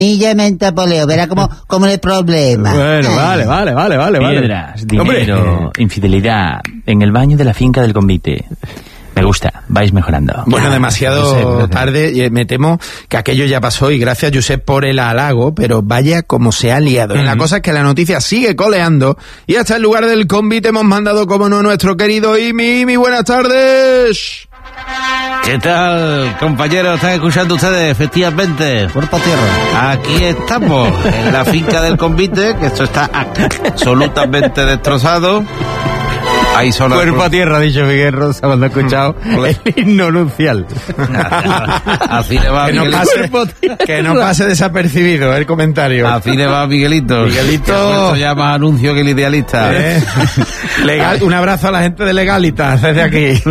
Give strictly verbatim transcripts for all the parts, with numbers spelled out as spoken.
Y menta poleo, verá cómo, cómo es el problema. Bueno, vale, vale, vale, vale. Piedras, Hombre. dinero, infidelidad, en el baño de la finca del convite. Me gusta, vais mejorando. Bueno, demasiado Josep, tarde, y me temo que aquello ya pasó, y gracias, Josep, por el halago, pero vaya como se ha liado. Uh-huh. La cosa es que la noticia sigue coleando, y hasta el lugar del convite hemos mandado, como no, nuestro querido Imi. Imi, buenas tardes. ¿Qué tal, compañeros? ¿Están escuchando ustedes? Efectivamente. Cuerpo a tierra. Aquí estamos, en la finca del convite, que esto está absolutamente destrozado. Hay zona Cuerpo a tierra, ha dicho Miguel Rosa cuando ha escuchado el himno nupcial. Así le va a Que no, Miguelito. pase, que no pase desapercibido el comentario. Así le va a Miguelito. Miguelito. Esto ya más anuncio que el idealista. ¿Eh? Legal, un abrazo a la gente de Legalitas desde aquí.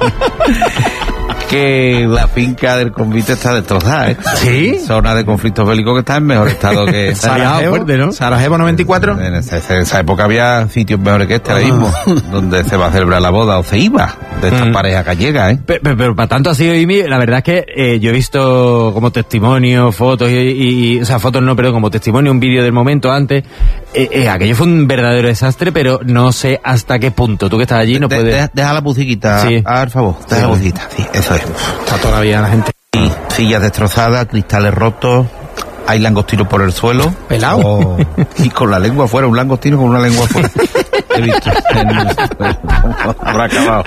Que la finca del convite está destrozada, ¿eh? ¿Sí? Zona de conflictos bélicos que está en mejor estado que... Sarajevo, fuerte, ¿no? Sarajevo noventa y cuatro. En esa, en esa época había sitios mejores que este ahora mismo, donde se va a celebrar la boda, o se iba, de estas Mm. parejas gallegas, ¿eh? Pero, pero, pero para tanto ha sido Imi, la verdad es que eh, yo he visto como testimonio, fotos y, y, y- o sea, fotos no, pero como testimonio, un vídeo del momento antes. Eh, eh, aquello fue un verdadero desastre, pero no sé hasta qué punto. Tú que estás allí no De- puedes... deja, deja la musiquita, Sí. a ver, favor, deja Sí. la musiquita, sí, eso es. Está todavía la gente. Y sillas destrozadas, cristales rotos, hay langostinos por el suelo. Pelao. Oh, y con la lengua afuera, un langostino con una lengua afuera. He visto. Habrá acabado.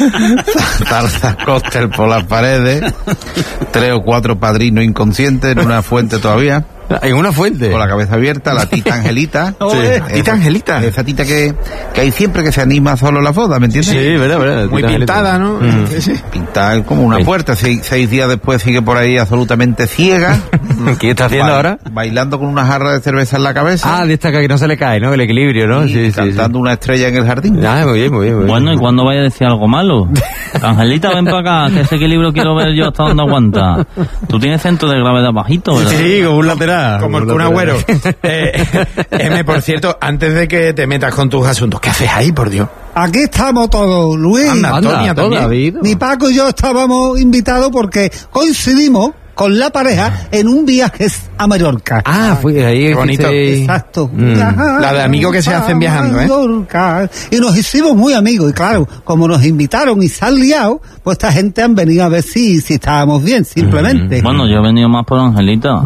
Tarzas cóctel por las paredes, tres o cuatro padrinos inconscientes en una fuente todavía. En una fuente. Con la cabeza abierta, la tita Angelita. Sí, tita Angelita. Esa tita que, que hay siempre que se anima solo la boda, ¿me entiendes? Sí, verdad, verdad. Muy pintada, ¿no? Mm. Sí, sí. Pintada como una Sí. puerta. Seis, seis días después sigue por ahí absolutamente ciega. ¿Qué está haciendo Ba- ahora? Bailando con una jarra de cerveza en la cabeza. Ah, de esta que no se le cae, ¿no? El equilibrio, ¿no? y Sí, sí, sí. cantando una estrella en el jardín. Ah, muy bien, muy bien. Muy bien. Bueno, ¿y cuándo vaya a decir algo malo? Angelita, ven para acá, que ese equilibrio quiero ver yo hasta dónde aguanta. Tú tienes centro de gravedad bajito, ¿verdad? Sí, como un lateral. Como el un Kun lateral. Agüero. Eh, M, por cierto, antes de que te metas con tus asuntos, ¿qué haces ahí, por Dios? Aquí estamos todos, Luis. Anda, Anda, Antonia todo, también. David. Mi Paco y yo estábamos invitados porque coincidimos con la pareja en un viaje a Mallorca. Ah, fui ahí. Qué bonito. fuiste- Exacto. Mm. La de amigos que se hacen viajando, ¿eh? Mallorca. Y nos hicimos muy amigos. Y claro, como nos invitaron y se han liado, pues esta gente han venido a ver si, si estábamos bien, simplemente. Bueno, yo he venido más por Angelita.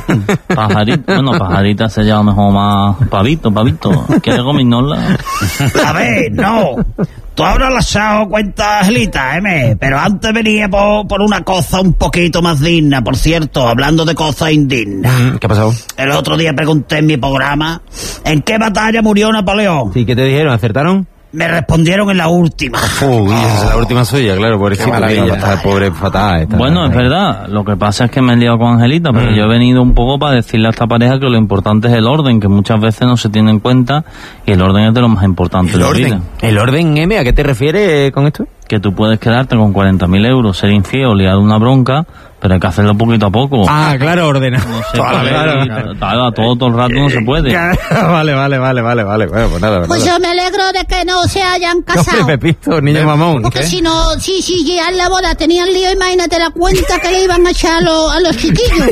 Pajarita, bueno, Pajarita se llama mejor más Pavito, Pavito. ¿Quieres gominola? A ver, no. Tú ahora le has dado cuenta, Angelita, ¿eh? Pero antes venía por, por una cosa un poquito más digna. Por cierto, hablando de cosas indignas. Mm, ¿Qué ha pasado? El otro día pregunté en mi programa ¿en qué batalla murió Napoleón? Sí, ¿qué te dijeron? ¿Acertaron? Me respondieron en la última. Uy, esa es la última suya, claro, pobrecito. Qué maravilla. Mira, está pobre, fatal. está- Bueno, es verdad. Lo que pasa es que me he liado con Angelita, pero Mm. yo he venido un poco para decirle a esta pareja que lo importante es el orden, que muchas veces no se tiene en cuenta, y el orden es de lo más importante El de la orden. vida. ¿El orden, M, a qué te refieres con esto? Que tú puedes quedarte con cuarenta mil euros, ser infiel o liar una bronca, pero hay que hacerlo poquito a poco. Ah, claro, ordenar. No se toda la puede vez, ir, claro. claro, a todo, todo el rato no se puede. Vale, vale, vale, vale, vale. Bueno, pues nada, Pues nada. yo me alegro de que no se hayan No, casado. Pepito, niño mamón. Porque si no, si, si ya en la boda tenían lío, imagínate la cuenta que le iban a echar a, los- a los chiquillos.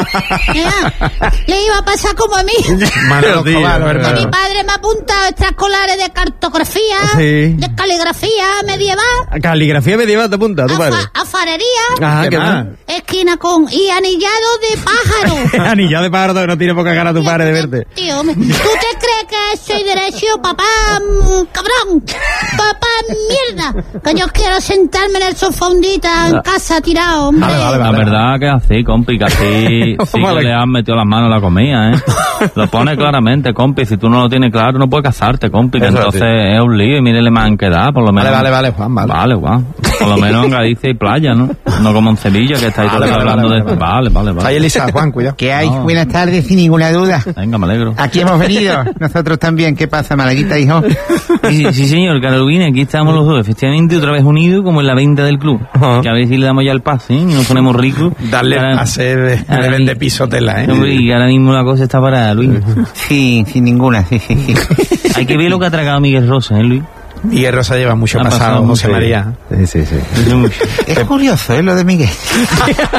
Ya, le iba a pasar como a mí. Manolo Tío, Escobar, tío, ¿verdad? Que mi padre me ha apuntado extraescolares de cartografía, Sí. de caligrafía medieval, Caligrafía medieval, te apunta, tu a, padre. fa- a farería, Ajá, ¿Qué ¿qué más? más? esquina con y anillado de pájaro. Anillado de pájaro que no tiene poca cara tu padre de verte. Tío, me- ¿tú te crees que soy derecho, papá, mm, cabrón? Papá, mierda. Que yo quiero sentarme en el sofá hundita en casa tirado, hombre. Vale, vale, La vale. verdad que así, compi, que así sí Vale. que le han metido las manos a la comida, ¿eh? Lo pone claramente, compi. Si tú no lo tienes claro, no puedes casarte, compi. Que Eso entonces sí. es un lío y mire, le man quedar, por lo menos. Vale, vale, vale, Juan, vale. Vale, guau. Por lo menos en Galicia y playa, ¿no? No como en Sevilla, que estáis Vale, todos vale, hablando vale, de... Vale, vale, Ahí vale. Elisa, Juan, cuidado. ¿Qué hay? No. Buenas tardes, sin ninguna duda. Venga, me alegro. Aquí hemos venido, nosotros también. ¿Qué pasa, Malaguita, hijo? Sí, sí, señor, Carolina, aquí estamos los dos, efectivamente, otra vez unidos como en la venta del club. Ajá. Que a ver si le damos ya el pase, ¿eh? Y nos ponemos ricos. Darle Ahora- pase de, de vende piso tela, ¿eh? Hombre, y ahora mismo la cosa está parada, Luis. Sí, sin ninguna, sí, sí, sí. Hay que ver lo que ha tragado Miguel Rosa, ¿eh, Luis? Miguel Rosa lleva mucho Ha pasado, pasado, José sí. María. Sí, sí, sí. Es curioso, ¿eh? Lo de Miguel.